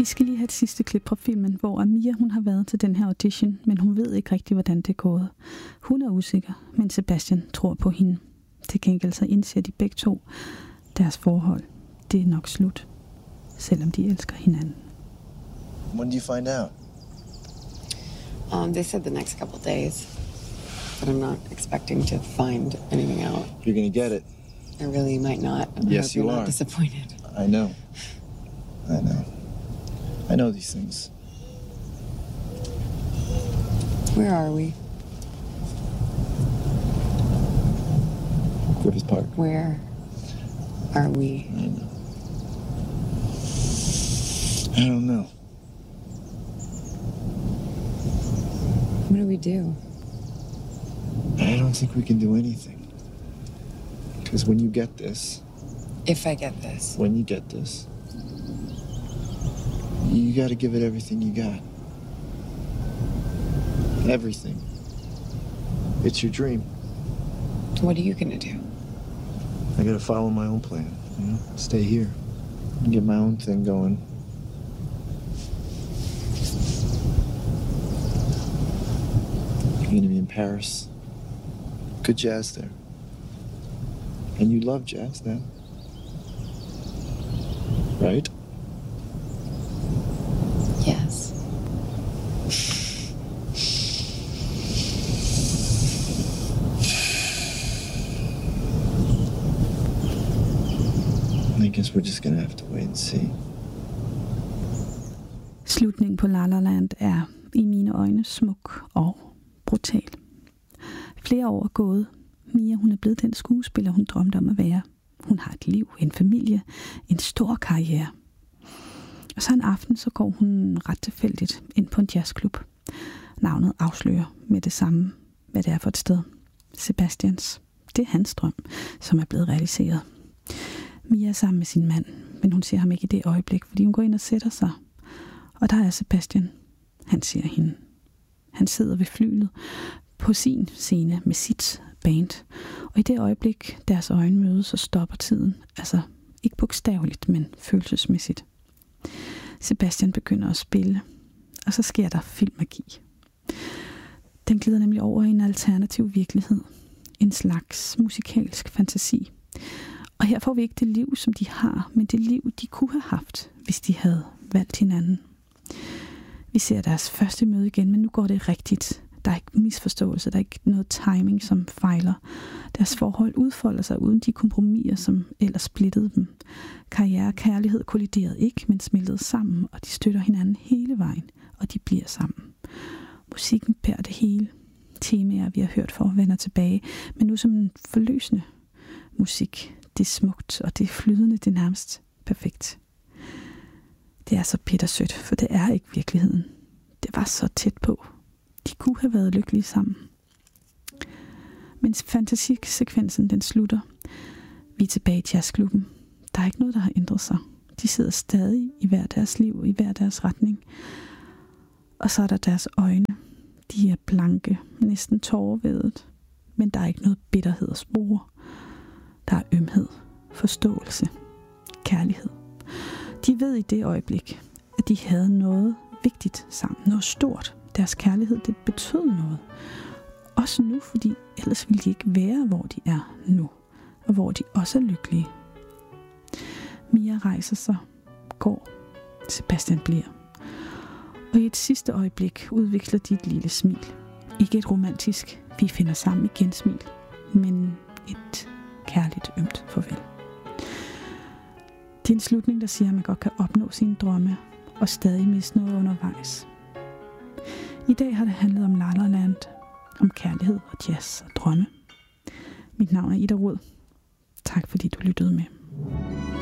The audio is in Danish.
skal lige have et sidste klip fra filmen, hvor Mia hun har været til den her audition, men hun ved ikke rigtig, hvordan det er gået. Hun er usikker, men Sebastian tror på hende. Til gengæld så indser de begge to, deres forhold, det er nok slut, selvom de elsker hinanden. When do you find out? They said the next couple days, but I'm not expecting to find anything out. You're gonna get it. I really might not. Yes, you you're are. Not disappointed. I know. I know these things. Where are we? Griffith Park. Where are we? I don't know. What do we do? I don't think we can do anything. Because when you get this... If I get this. When you get this, you gotta give it everything you got. Everything. It's your dream. What are you gonna do? I gotta follow my own plan, you know? Stay here and get my own thing going. You're gonna be in Paris. Good jazz there. And you love jazz then. Right? Yes. I guess we're just gonna have to wait and see. Slutningen på La La Land er i mine øjne smuk og brutal. Flere år er gået. Mia hun er blevet den skuespiller, hun drømte om at være. Hun har et liv, en familie, en stor karriere. Og så en aften, så går hun ret tilfældigt ind på en jazzklub. Navnet afslører med det samme, hvad det er for et sted. Sebastians. Det er hans drøm, som er blevet realiseret. Mia er sammen med sin mand, men hun ser ham ikke i det øjeblik, fordi hun går ind og sætter sig. Og der er Sebastian. Han ser hende. Han sidder ved flylet på sin scene med sit band. Og i det øjeblik, deres øjne mødes, så stopper tiden. Altså ikke bogstaveligt, men følelsesmæssigt. Sebastian begynder at spille, og så sker der filmmagi. Den glider nemlig over i en alternativ virkelighed. En slags musikalsk fantasi. Og her får vi ikke det liv, som de har, men det liv, de kunne have haft, hvis de havde valgt hinanden. Vi ser deres første møde igen, men nu går det rigtigt. Der er ikke misforståelse, der er ikke noget timing, som fejler. Deres forhold udfolder sig uden de kompromiser, som ellers splittede dem. Karriere og kærlighed kolliderede ikke, men smeltede sammen, og de støtter hinanden hele vejen, og de bliver sammen. Musikken bærer det hele. Temaer, vi har hørt for, vender tilbage, men nu som en forløsende musik. Det er smukt, og det er flydende, det er nærmest perfekt. Det er så bittersødt, for det er ikke virkeligheden. Det var så tæt på. De kunne have været lykkelige sammen. Men fantasisekvensen den slutter. Vi er tilbage i jazzklubben. Der er ikke noget, der har ændret sig. De sidder stadig i hver deres liv, i hver deres retning. Og så er der deres øjne. De er blanke, næsten tårevædet. Men der er ikke noget bitterhed at spore. Der er ømhed, forståelse, kærlighed. De ved i det øjeblik, at de havde noget vigtigt sammen. Noget stort. Deres kærlighed, det betød noget. Også nu, fordi ellers ville de ikke være, hvor de er nu. Og hvor de også er lykkelige. Mia rejser sig, går. Sebastian bliver. Og i et sidste øjeblik udvikler de et lille smil. Ikke et romantisk, vi finder sammen igen smil, men et kærligt ømt farvel. Det er en slutning, der siger, at man godt kan opnå sine drømme og stadig miste noget undervejs. I dag har det handlet om La La Land, om kærlighed og jazz og drømme. Mit navn er Ida Rud. Tak fordi du lyttede med.